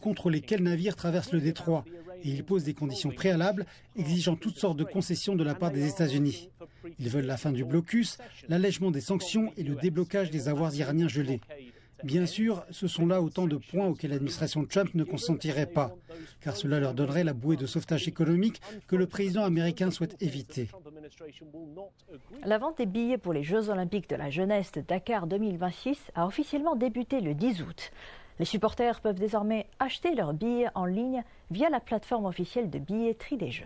contrôler quels navires traversent le détroit. Et ils posent des conditions préalables, exigeant toutes sortes de concessions de la part des États-Unis. Ils veulent la fin du blocus, l'allègement des sanctions et le déblocage des avoirs iraniens gelés. Bien sûr, ce sont là autant de points auxquels l'administration Trump ne consentirait pas, car cela leur donnerait la bouée de sauvetage économique que le président américain souhaite éviter. La vente des billets pour les Jeux Olympiques de la jeunesse de Dakar 2026 a officiellement débuté le 10 août. Les supporters peuvent désormais acheter leurs billets en ligne via la plateforme officielle de billetterie des Jeux.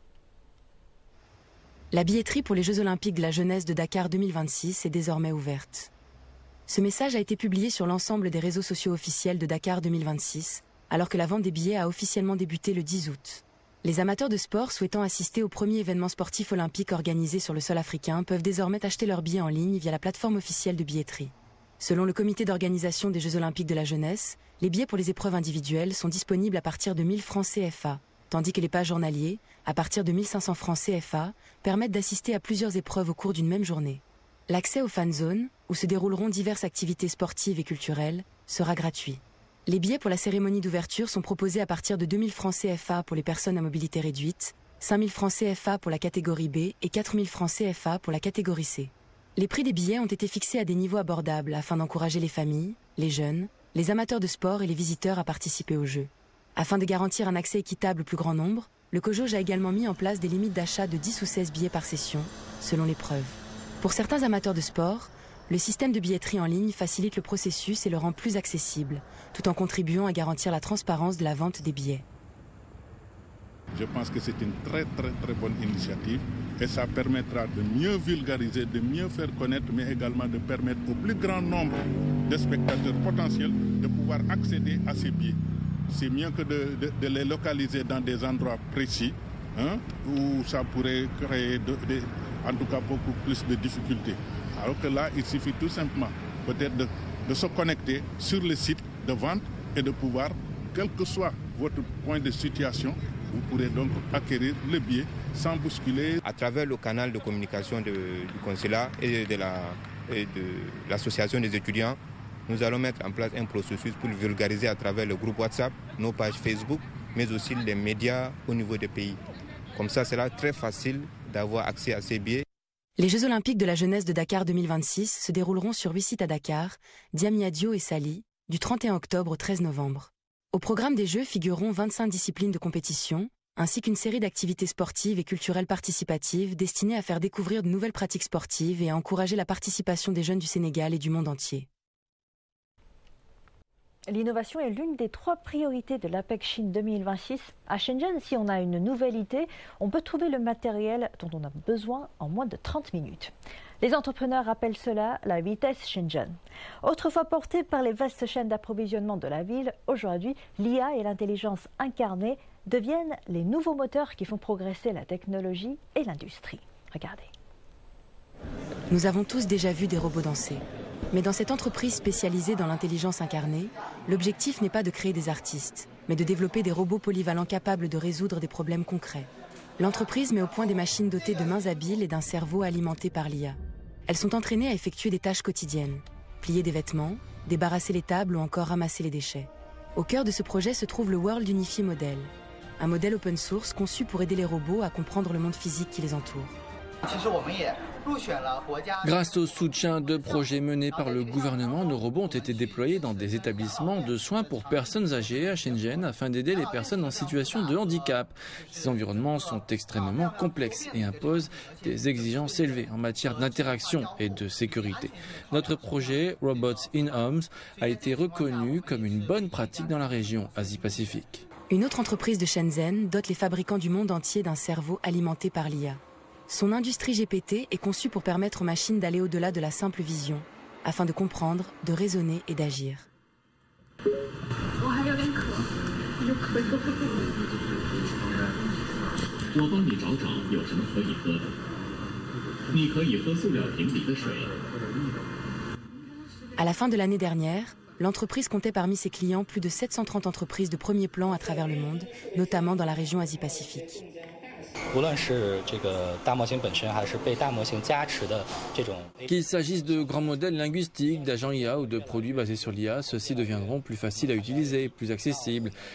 La billetterie pour les Jeux Olympiques de la jeunesse de Dakar 2026 est désormais ouverte. Ce message a été publié sur l'ensemble des réseaux sociaux officiels de Dakar 2026, alors que la vente des billets a officiellement débuté le 10 août. Les amateurs de sport souhaitant assister au premier événement sportif olympique organisé sur le sol africain peuvent désormais acheter leurs billets en ligne via la plateforme officielle de billetterie. Selon le comité d'organisation des Jeux Olympiques de la jeunesse, les billets pour les épreuves individuelles sont disponibles à partir de 1000 francs CFA, tandis que les passes journaliers, à partir de 1500 francs CFA, permettent d'assister à plusieurs épreuves au cours d'une même journée. L'accès aux fan zones, où se dérouleront diverses activités sportives et culturelles, sera gratuit. Les billets pour la cérémonie d'ouverture sont proposés à partir de 2000 francs CFA pour les personnes à mobilité réduite, 5000 francs CFA pour la catégorie B et 4000 francs CFA pour la catégorie C. Les prix des billets ont été fixés à des niveaux abordables afin d'encourager les familles, les jeunes, les amateurs de sport et les visiteurs à participer aux Jeux. Afin de garantir un accès équitable au plus grand nombre, le COJOJ a également mis en place des limites d'achat de 10 ou 16 billets par session, selon l'épreuve. Pour certains amateurs de sport, le système de billetterie en ligne facilite le processus et le rend plus accessible, tout en contribuant à garantir la transparence de la vente des billets. Je pense que c'est une très bonne initiative et ça permettra de mieux vulgariser, de mieux faire connaître, mais également de permettre au plus grand nombre de spectateurs potentiels de pouvoir accéder à ces billets. C'est mieux que de les localiser dans des endroits précis, où ça pourrait créer en tout cas beaucoup plus de difficultés. Alors que là, il suffit tout simplement peut-être de se connecter sur le site de vente et de pouvoir, quel que soit votre point de situation, vous pourrez donc acquérir le billet sans bousculer. À travers le canal de communication du consulat et de l'association des étudiants, nous allons mettre en place un processus pour le vulgariser à travers le groupe WhatsApp, nos pages Facebook, mais aussi les médias au niveau des pays. Comme ça, c'est très facile d'avoir accès à ces billets. Les Jeux Olympiques de la jeunesse de Dakar 2026 se dérouleront sur 8 sites à Dakar, Diamniadio et Saly, du 31 octobre au 13 novembre. Au programme des Jeux figureront 25 disciplines de compétition, ainsi qu'une série d'activités sportives et culturelles participatives destinées à faire découvrir de nouvelles pratiques sportives et à encourager la participation des jeunes du Sénégal et du monde entier. L'innovation est l'une des 3 priorités de l'APEC Chine 2026. À Shenzhen, si on a une nouvelle idée, on peut trouver le matériel dont on a besoin en moins de 30 minutes. Les entrepreneurs appellent cela la vitesse Shenzhen. Autrefois portée par les vastes chaînes d'approvisionnement de la ville, aujourd'hui, l'IA et l'intelligence incarnée deviennent les nouveaux moteurs qui font progresser la technologie et l'industrie. Regardez. Nous avons tous déjà vu des robots danser. Mais dans cette entreprise spécialisée dans l'intelligence incarnée, l'objectif n'est pas de créer des artistes, mais de développer des robots polyvalents capables de résoudre des problèmes concrets. L'entreprise met au point des machines dotées de mains habiles et d'un cerveau alimenté par l'IA. Elles sont entraînées à effectuer des tâches quotidiennes, plier des vêtements, débarrasser les tables ou encore ramasser les déchets. Au cœur de ce projet se trouve le World Unifié Model, un modèle open source conçu pour aider les robots à comprendre le monde physique qui les entoure. Grâce au soutien de projets menés par le gouvernement, nos robots ont été déployés dans des établissements de soins pour personnes âgées à Shenzhen afin d'aider les personnes en situation de handicap. Ces environnements sont extrêmement complexes et imposent des exigences élevées en matière d'interaction et de sécurité. Notre projet Robots in Homes a été reconnu comme une bonne pratique dans la région Asie-Pacifique. Une autre entreprise de Shenzhen dote les fabricants du monde entier d'un cerveau alimenté par l'IA. Son industrie GPT est conçue pour permettre aux machines d'aller au-delà de la simple vision, afin de comprendre, de raisonner et d'agir. À la fin de l'année dernière, l'entreprise comptait parmi ses clients plus de 730 entreprises de premier plan à travers le monde, notamment dans la région Asie-Pacifique. Qu'il s'agisse de grands modèles linguistiques, d'agents IA ou de produits basés sur l'IA, ceux-ci deviendront plus faciles à utiliser, plus accessibles.